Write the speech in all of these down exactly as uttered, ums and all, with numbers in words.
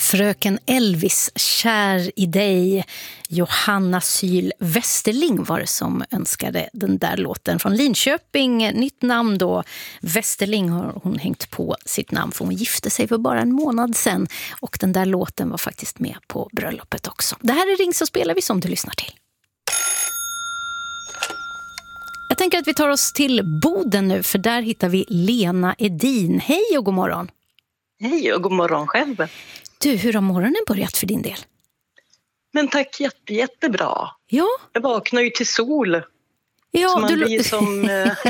Fröken Elvis, kär i dig. Johanna Syl Westerling var det som önskade den där låten från Linköping. Nytt namn då. Westerling har hon hängt på sitt namn för hon gifte sig för bara en månad sedan. Och den där låten var faktiskt med på bröllopet också. Det här är Ring så spelar vi som du lyssnar till. Jag tänker att vi tar oss till Boden nu för där hittar vi Lena Edin. Hej och god morgon. Hej och god morgon själv. Du, hur har morgonen börjat för din del? Men tack, jätte, jättebra. Ja. Jag vaknar ju till sol. Ja, så man du... blir som...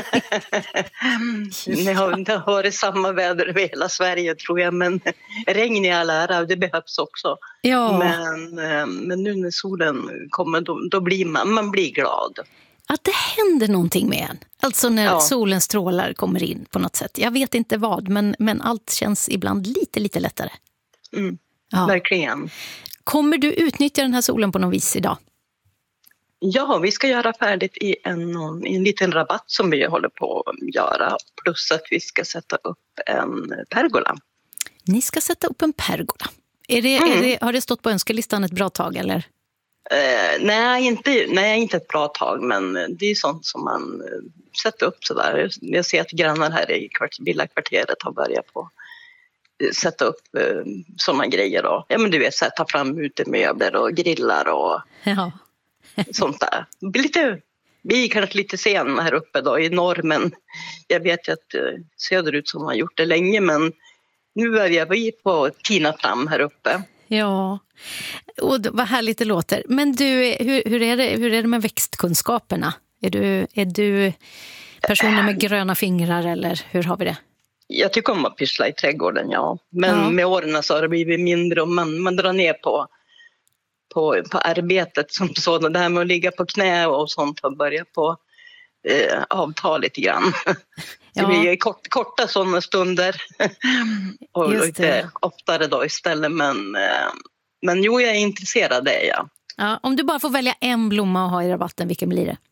Ni har inte hört samma väder över hela Sverige tror jag. Men regn i all ära, det behövs också. Ja. Men, men nu när solen kommer, då, då blir man, man blir glad. Att det händer någonting med en. Alltså när ja. solens strålar kommer in på något sätt. Jag vet inte vad, men, men allt känns ibland lite, lite lättare. Mm, ja. Verkligen. Kommer du utnyttja den här solen på något vis idag? Ja, vi ska göra färdigt i en, en liten rabatt som vi håller på att göra. Plus att vi ska sätta upp en pergola. Ni ska sätta upp en pergola. Är det, mm. är det, har det stått på önskelistan ett bra tag eller? Uh, nej, inte, nej, inte ett bra tag, men det är sånt som man uh, sätter upp sådär. Jag ser att grannar här i kvart, villakvarteret har börjat på uh, sätta upp uh, sådana grejer. Då. Ja, men du vet, så här, ta fram utemöbler och grillar och ja. sånt där. Lite, vi är kanske lite sen här uppe då, i norr, men jag vet ju att uh, söderut som har gjort det länge, men nu börjar vi på tina fram här uppe. Ja, och vad härligt det låter. Men du, hur, hur, är det, hur är det med växtkunskaperna? Är du, är du personer med gröna fingrar eller hur har vi det? Jag tycker om att pyssla i trädgården, ja. Men ja. med åren så har det blivit mindre och man, man drar ner på, på, på arbetet som sådant. Det här med att ligga på knä och sånt har börjat på eh, avta lite grann. Det blir ja. kort, korta sådana stunder och lite oftare då istället. Men, men jo, jag är intresserad det, ja. ja. Om du bara får välja en blomma och ha i rabatten, vilken blir det?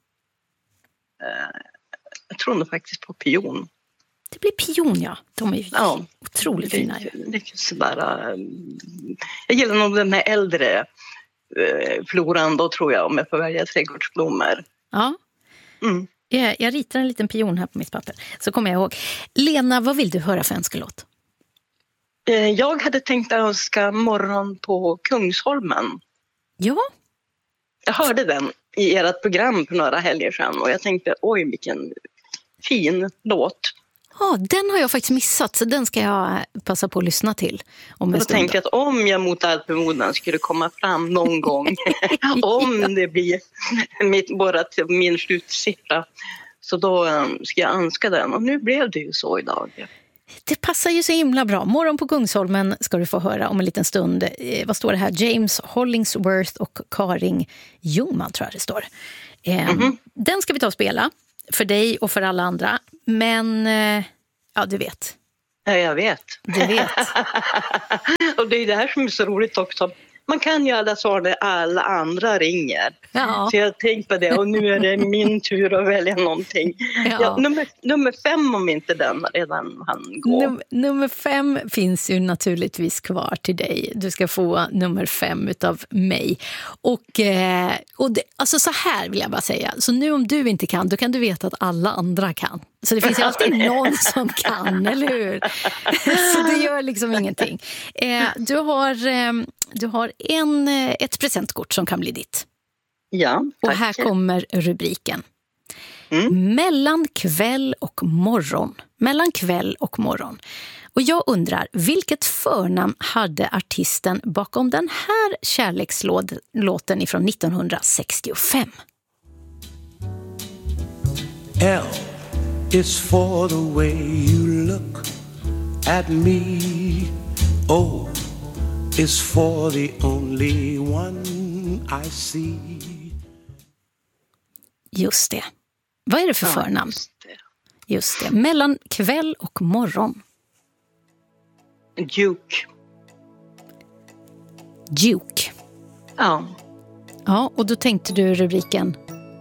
Jag tror nog faktiskt på pion. Det blir pion, ja. De är ju ja. otroligt fina. Det, det, sådär, jag gillar nog den här äldre floran då tror jag, om jag får välja trädgårdsblommor. Ja. Mm. Jag, jag ritar en liten pion här på mitt papper. Så kommer jag ihåg. Lena, vad vill du höra för önskelåt? Jag hade tänkt att önska Morgon på Kungsholmen. Ja. Jag hörde den i ert program för några helger sedan. Och jag tänkte, oj vilken fin låt. Ja, den har jag faktiskt missat. Så den ska jag passa på att lyssna till. Om jag tänkte att om jag mot allt förmodan skulle komma fram någon gång. om ja. det blir mitt, bara till min slutsiffra. Så då um, ska jag önska den. Och nu blev det ju så idag. Det passar ju så himla bra. Morgon på Kungsholmen ska du få höra om en liten stund. Eh, vad står det här? James Hollingsworth och Karin Ljungman tror jag det står. Eh, mm-hmm. Den ska vi ta och spela. För dig och för alla andra. Men, eh, ja du vet. Ja, jag vet. Du vet. Och det är det här som är så roligt också. Man kan ju alla svar där alla andra ringer. Ja. Så jag tänkte på det och nu är det min tur att välja någonting. Ja. Ja, nummer, nummer fem om inte den redan han går. Num- nummer fem finns ju naturligtvis kvar till dig. Du ska få nummer fem utav mig. Och, eh, och det, alltså så här vill jag bara säga. Så nu om du inte kan, då kan du veta att alla andra kan. Så det finns ju alltid någon som kan, eller hur? Så det gör liksom ingenting. Eh, du har... Eh, Du har en, ett presentkort som kan bli ditt. Ja, tack. Och här kommer rubriken. Mm. Mellan kväll och morgon. Mellan kväll och morgon. Och jag undrar, vilket förnamn hade artisten bakom den här kärlekslåten ifrån nittonhundrasextiofem? L is for the way you look at me. O is for the only one I see. Just det. Vad är det för ja, förnamn? Just det. Just det. Mellan kväll och morgon. Duke. Duke. Ja. Ja, och då tänkte du rubriken?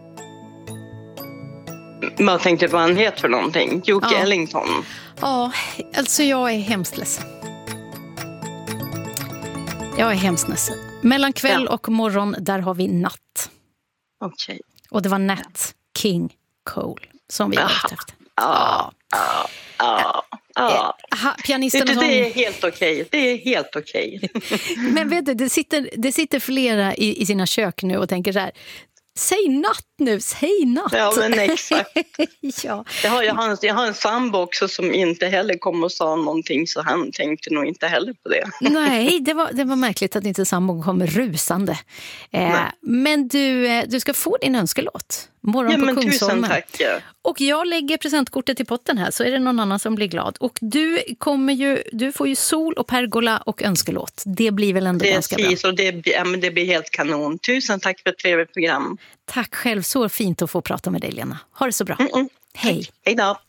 Man tänkte vad han heter för någonting. Duke ja. Ellington. Ja, alltså jag är hemskt ledsen. Jag är hemskt ledsen. Mellan kväll Ja. och morgon, där har vi natt. Okej. Okay. Och det var Nat King Cole som vi var ute efter. Ja, ja, ja. Ja. Ha, pianisten det, som... det är helt okej. Okay. Det är helt okej. Okay. Men vet du, det sitter, det sitter flera i, i sina kök nu och tänker så här: säg natt nu, säg natt. Ja, men exakt. ja. jag, har, jag, har en, jag har en sambo också som inte heller kom och sa någonting, så han tänkte nog inte heller på det. Nej, det var, det var märkligt att inte sambon kom rusande. Eh, men du, du ska få din önskelåt. Morgon ja, på men Kungsholmen. Tusen tack. Ja. Och jag lägger presentkortet i potten här, så är det någon annan som blir glad. Och du kommer ju, du får ju Sol och Pergola och önskelåt. Det blir väl ändå det ganska bra. Och det, ja, men det blir helt kanon. Tusen tack för ett trevligt program. Tack själv, så fint att få prata med dig, Lena. Ha det så bra. Mm-mm. Hej. Hej då.